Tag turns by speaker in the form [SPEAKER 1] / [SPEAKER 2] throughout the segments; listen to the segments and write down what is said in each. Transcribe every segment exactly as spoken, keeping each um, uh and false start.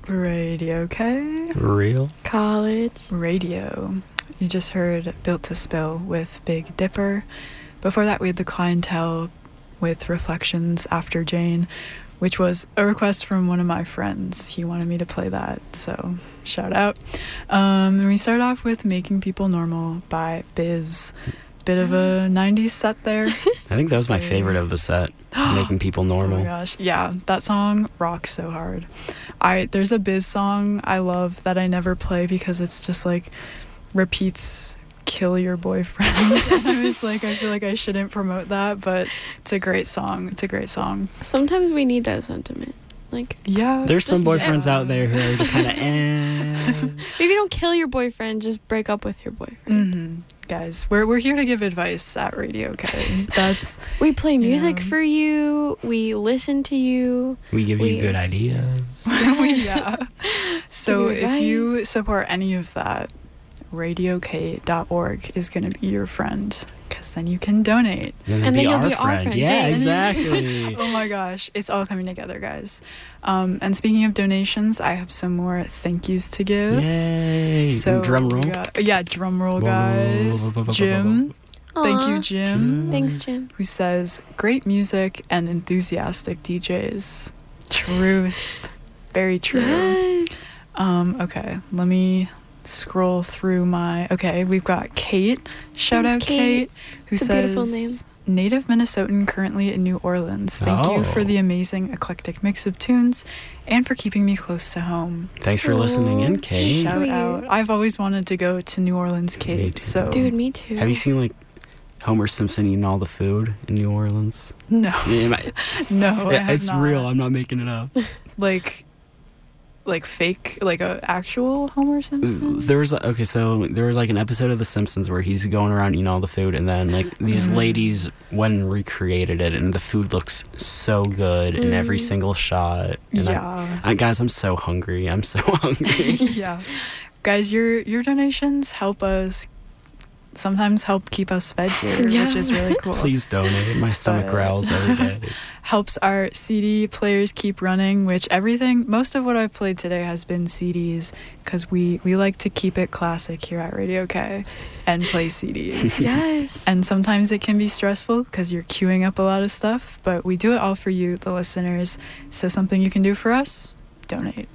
[SPEAKER 1] Radio K.
[SPEAKER 2] Real.
[SPEAKER 3] College.
[SPEAKER 1] Radio. You just heard Built to Spill with Big Dipper. Before that, we had The Clientele with Reflections After Jane, which was a request from one of my friends. He wanted me to play that, so shout out. Um, and we started off with Making People Normal by Biz. Bit of a nineties set there.
[SPEAKER 2] I think that was my favorite of the set, Making People Normal.
[SPEAKER 1] Oh my gosh, yeah, that song rocks so hard. I There's a Biz song I love that I never play because it's just like repeats Kill Your Boyfriend. And I was like, I feel like I shouldn't promote that, but it's a great song. It's a great song.
[SPEAKER 3] Sometimes we need that sentiment. Like,
[SPEAKER 1] yeah,
[SPEAKER 2] there's some boyfriends
[SPEAKER 1] yeah.
[SPEAKER 2] out there who are kind of eh.
[SPEAKER 3] Maybe don't kill your boyfriend, just break up with your boyfriend.
[SPEAKER 1] Mm-hmm. Guys, we're we're here to give advice at Radio K. That's
[SPEAKER 3] we play music
[SPEAKER 1] yeah.
[SPEAKER 3] for you. We listen to you.
[SPEAKER 2] We give
[SPEAKER 3] we,
[SPEAKER 2] you good ideas.
[SPEAKER 1] yeah. So
[SPEAKER 3] you
[SPEAKER 1] if you support any of that, radio k dot org is going to be your friend, because then you can donate.
[SPEAKER 2] And then,
[SPEAKER 3] and
[SPEAKER 2] be,
[SPEAKER 3] then you'll
[SPEAKER 2] our
[SPEAKER 3] be
[SPEAKER 2] friend.
[SPEAKER 3] our friend.
[SPEAKER 2] Yeah,
[SPEAKER 3] Jane.
[SPEAKER 2] exactly.
[SPEAKER 1] Oh my gosh, it's all coming together, guys. Um, and speaking of donations, I have some more thank yous to give.
[SPEAKER 2] Yay!
[SPEAKER 1] So
[SPEAKER 2] drum roll.
[SPEAKER 1] we got- yeah, drum roll, guys. Jim, thank you,
[SPEAKER 3] Aw.
[SPEAKER 1] Jim,
[SPEAKER 3] Thanks, Jim.
[SPEAKER 1] who says great music and enthusiastic D Js. Truth, very true.
[SPEAKER 3] Yes.
[SPEAKER 1] Um, okay, let me scroll through my. Okay, we've got Kate. Shout
[SPEAKER 3] Thanks,
[SPEAKER 1] out Kate,
[SPEAKER 3] Kate.
[SPEAKER 1] who
[SPEAKER 3] It's a
[SPEAKER 1] says
[SPEAKER 3] beautiful name.
[SPEAKER 1] native Minnesotan currently in New Orleans. Thank
[SPEAKER 2] Oh.
[SPEAKER 1] you for the amazing eclectic mix of tunes and for keeping me close to home.
[SPEAKER 2] Thanks for listening in,
[SPEAKER 3] Aw.
[SPEAKER 2] Kate.
[SPEAKER 1] Shout
[SPEAKER 3] Sweet.
[SPEAKER 1] out. I've always wanted to go to New Orleans, Kate.
[SPEAKER 2] too.
[SPEAKER 1] So
[SPEAKER 3] Dude, me too.
[SPEAKER 2] Have you seen like Homer Simpson eating all the food in New Orleans?
[SPEAKER 1] no,
[SPEAKER 2] Yeah, my-
[SPEAKER 1] no, I have
[SPEAKER 2] it's
[SPEAKER 1] not.
[SPEAKER 2] real. I'm not making it up.
[SPEAKER 1] Like, like fake, like a actual Homer Simpson.
[SPEAKER 2] There was okay, so there was like an episode of The Simpsons where he's going around eating all the food, and then like these
[SPEAKER 1] Mhm.
[SPEAKER 2] ladies went and recreated it, and the food looks so good in every
[SPEAKER 3] Mm.
[SPEAKER 2] single shot. And I-
[SPEAKER 1] Yeah.
[SPEAKER 2] I, guys, I'm so hungry. I'm so hungry.
[SPEAKER 1] yeah, guys, your your donations help us. Sometimes help keep us fed here,
[SPEAKER 3] Yeah.
[SPEAKER 1] which is really cool.
[SPEAKER 2] Please donate. My stomach
[SPEAKER 1] But-
[SPEAKER 2] growls every day.
[SPEAKER 1] Helps our C D players keep running, which everything, most of what I've played today has been C Ds, because we, we like to keep it classic here at Radio K and play C Ds.
[SPEAKER 3] Yes.
[SPEAKER 1] And sometimes it can be stressful because you're queuing up a lot of stuff, but we do it all for you, the listeners. So something you can do for us, donate.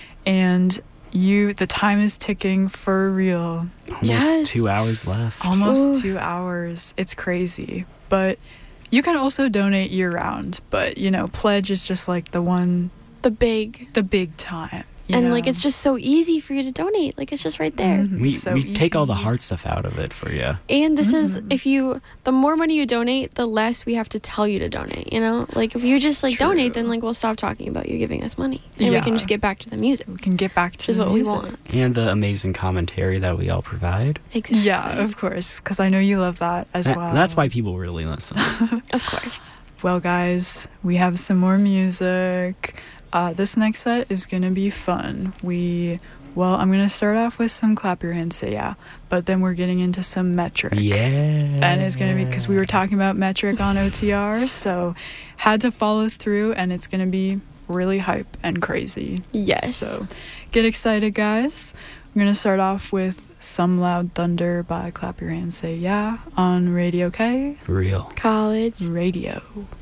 [SPEAKER 1] And you, the time is ticking for real.
[SPEAKER 2] Almost
[SPEAKER 3] Yes.
[SPEAKER 2] two hours left.
[SPEAKER 1] Almost
[SPEAKER 3] Ooh.
[SPEAKER 1] two hours. It's crazy. But you can also donate year round. But, you know, pledge is just like the one,
[SPEAKER 3] the big.
[SPEAKER 1] the big time. you
[SPEAKER 3] And
[SPEAKER 1] know?
[SPEAKER 3] like it's just so easy for you to donate. Like it's just right there.
[SPEAKER 1] Mhm.
[SPEAKER 2] We
[SPEAKER 1] So
[SPEAKER 2] we take all the
[SPEAKER 1] easy.
[SPEAKER 2] hard stuff out of it for you.
[SPEAKER 3] And this is
[SPEAKER 1] Mhm.
[SPEAKER 3] if you the more money you donate, the less we have to tell you to donate, you know? Like if you just like
[SPEAKER 1] True.
[SPEAKER 3] donate, then like we'll stop talking about you giving us money. And we can
[SPEAKER 1] Yeah.
[SPEAKER 3] just get back to the music.
[SPEAKER 1] We can get back to
[SPEAKER 3] Which is
[SPEAKER 1] the
[SPEAKER 3] what we
[SPEAKER 1] music.
[SPEAKER 3] want.
[SPEAKER 2] And the amazing commentary that we all provide.
[SPEAKER 3] Exactly.
[SPEAKER 1] Yeah, of course, because I know you love that as
[SPEAKER 2] That-
[SPEAKER 1] well.
[SPEAKER 2] That's why people really listen.
[SPEAKER 3] Of course.
[SPEAKER 1] Well, guys, we have some more music. Uh, this next set is going to be fun. We, well, I'm going to start off with some clap your hands, say yeah, but then we're getting into some metric.
[SPEAKER 2] Yeah.
[SPEAKER 1] And it's going to be, because we were talking about metric on O T R, so had to follow through, and it's going to be really hype and crazy.
[SPEAKER 3] Yes.
[SPEAKER 1] So get excited, guys. I'm going to start off with Some Loud Thunder by Clap Your Hands, Say Yeah on Radio K.
[SPEAKER 2] Real.
[SPEAKER 3] College.
[SPEAKER 1] Radio.